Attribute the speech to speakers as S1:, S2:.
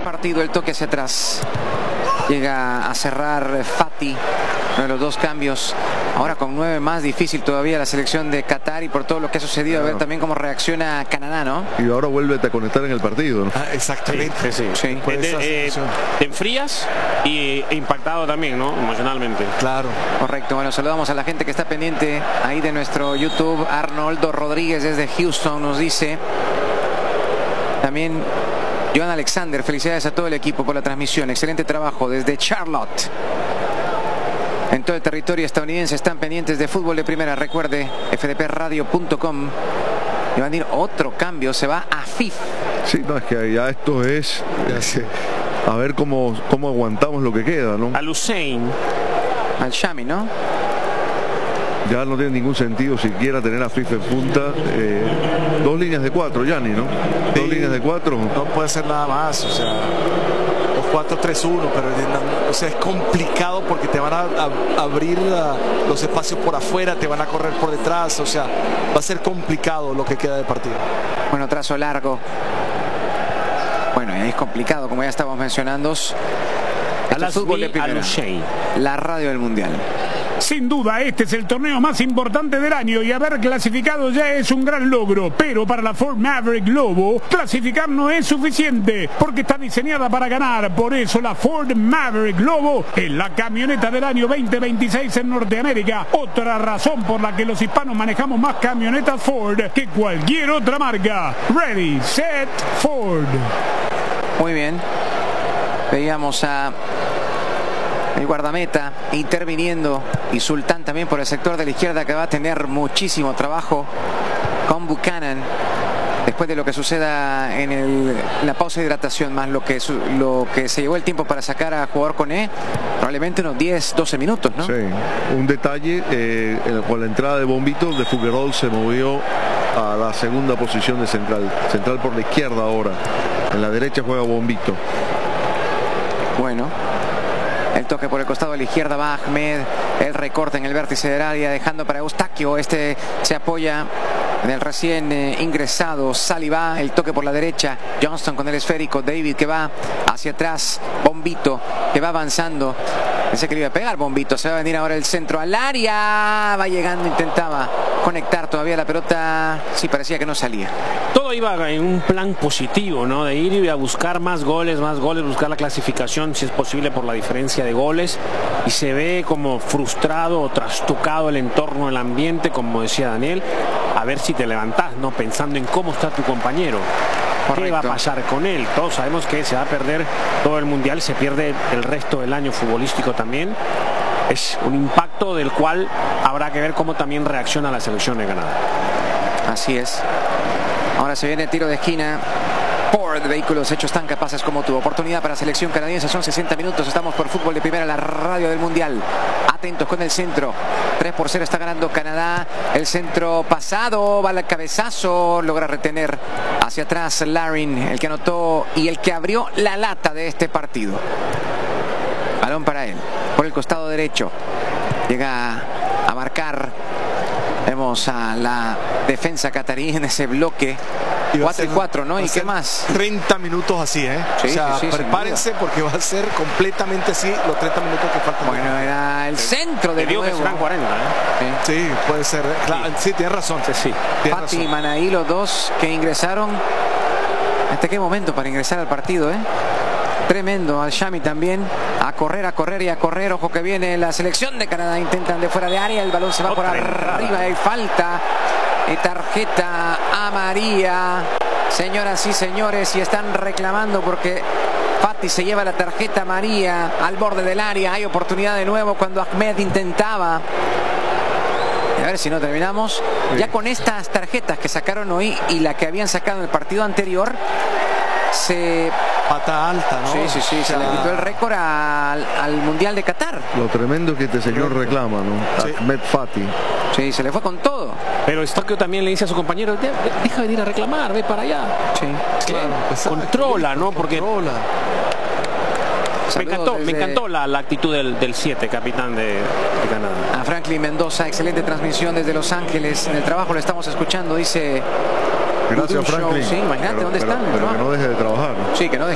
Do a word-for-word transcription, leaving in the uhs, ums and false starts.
S1: partido, el toque hacia atrás. Llega a cerrar Fati, uno de los dos cambios. Ahora con nueve más, difícil todavía la selección de Qatar y por todo lo que ha sucedido. Claro. A ver también cómo reacciona Canadá, ¿no?
S2: Y ahora vuélvete a conectar en el partido, ¿no?
S3: Ah, exactamente.
S1: Sí, sí.
S4: sí. De, eh, te enfrías y e impactado también, ¿no? Emocionalmente.
S3: Claro.
S1: Correcto. Bueno, saludamos a la gente que está pendiente ahí de nuestro YouTube. Arnoldo Rodríguez desde Houston nos dice. También Joan Alexander, felicidades a todo el equipo por la transmisión. Excelente trabajo desde Charlotte. En todo el territorio estadounidense están pendientes de fútbol de primera. Recuerde, f d p radio punto com. Y van a ir otro cambio, se va a F I F.
S2: Sí, no, es que ya esto es... A ver cómo, cómo aguantamos lo que queda, ¿no?
S4: Al Hussein.
S1: Al Shami, ¿no?
S2: Ya no tiene ningún sentido siquiera tener a F I F en punta. Eh, dos líneas de cuatro, Gianni, ¿no? Dos
S3: Sí.
S2: líneas de cuatro.
S3: No puede ser nada más, o sea, los cuatro tres uno, pero o sea, es complicado porque te van a, a abrir uh, los espacios por afuera, te van a correr por detrás, o sea, va a ser complicado lo que queda de partido.
S1: Bueno, trazo largo. Bueno, es complicado, como ya estábamos mencionando. Esto es fútbol de primera. La radio del Mundial.
S5: Sin duda, este es el torneo más importante del año y haber clasificado ya es un gran logro. Pero para la Ford Maverick Lobo, clasificar no es suficiente porque está diseñada para ganar. Por eso la Ford Maverick Lobo es la camioneta del año veinte veintiséis en Norteamérica. Otra razón por la que los hispanos manejamos más camionetas Ford que cualquier otra marca. Ready, set, Ford.
S1: Muy bien. Veíamos a... el guardameta interviniendo y Sultán también por el sector de la izquierda, que va a tener muchísimo trabajo con Buchanan después de lo que suceda en el, la pausa de hidratación, más lo que, lo que se llevó el tiempo para sacar a jugador con E, probablemente unos diez, doce minutos, ¿no?
S2: Sí, un detalle, eh, con la entrada de Bombito, de Figueroa se movió a la segunda posición de central, central por la izquierda ahora, en la derecha juega Bombito.
S1: Bueno, el toque por el costado de la izquierda va Ahmed, el recorte en el vértice del área dejando para Eustaquio, este se apoya en el recién eh, ingresado Saliba, el toque por la derecha, Johnston con el esférico, David que va hacia atrás, Bombito que va avanzando, pensé que le iba a pegar Bombito, se va a venir ahora el centro al área, va llegando, intentaba conectar todavía la pelota, sí parecía que no salía.
S4: Todo iba en un plan positivo, ¿no? De ir y a buscar más goles, más goles, buscar la clasificación, si es posible, por la diferencia de goles, y se ve como frustrado o trastocado el entorno, el ambiente, como decía Daniel, a ver si te levantás, ¿no? Pensando en cómo está tu compañero.
S1: Correcto.
S4: ¿Qué va a pasar con él? Todos sabemos que se va a perder todo el Mundial, se pierde el resto del año futbolístico también. Es un impacto del cual habrá que ver cómo también reacciona la selección de Canadá.
S1: Así es. Ahora se viene el tiro de esquina. Ford, vehículos hechos tan capaces como tú. Oportunidad para selección canadiense, son sesenta minutos. Estamos por fútbol de primera, la radio del Mundial. Atentos con el centro. tres por cero está ganando Canadá. El centro pasado, va al cabezazo, logra retener hacia atrás Larin, el que anotó y el que abrió la lata de este partido. Balón para él, por el costado derecho. Llega a marcar. Vemos a la defensa catarí en ese bloque. cuatro y cuatro, ¿no? ¿Y qué más?
S3: treinta minutos así, ¿eh?
S1: Sí,
S3: o sea,
S1: sí, sí,
S3: prepárense porque va a ser completamente así los treinta minutos que faltan.
S1: Bueno, era el centro de
S4: digo que
S1: nuevo.
S4: serán cuarenta, ¿eh?
S3: Sí, sí puede ser. Claro, sí, tienes razón.
S4: Sí, sí.
S3: Tienes
S1: Fati y
S3: razón.
S1: Manaí, los dos que ingresaron. ¿Hasta qué momento para ingresar al partido, eh? Tremendo. Al Shami también. A correr, a correr y a correr. Ojo que viene la selección de Canadá. Intentan de fuera de área. El balón se va
S4: Otra
S1: por arriba. Hay falta. Y tarjeta amarilla. Señoras y señores, y están reclamando porque Fati se lleva la tarjeta amarilla al borde del área. Hay oportunidad de nuevo cuando Ahmed intentaba. A ver si no terminamos.
S2: Sí.
S1: Ya con estas tarjetas que sacaron hoy y la que habían sacado en el partido anterior, se...
S3: Pata alta, ¿no?
S1: Sí, sí, sí, se le quitó el récord al, al Mundial de Qatar.
S2: Lo tremendo que este señor reclama, ¿no?
S3: Sí.
S2: Ahmed Fati.
S1: Sí, se le fue con todo.
S4: Pero Eustaquio también le dice a su compañero, "De- de- deja de ir a reclamar, ve para allá.
S1: Sí.
S3: Claro, exacto.
S4: Controla, ¿no? Porque
S3: Controla.
S4: me
S1: Saludos
S4: encantó,
S1: desde-
S4: me encantó la, la actitud del, del siete, capitán de, de Canadá.
S1: A Franklin Mendoza, excelente transmisión desde Los Ángeles. En el trabajo lo estamos escuchando, dice...
S2: Gracias,
S1: Voodoo Show.
S2: Franklin.
S1: Sí, imagínate,
S2: Pero-
S1: ¿dónde
S2: pero-
S1: están?
S2: Pero que no deje de trabajar.
S1: Sí, que no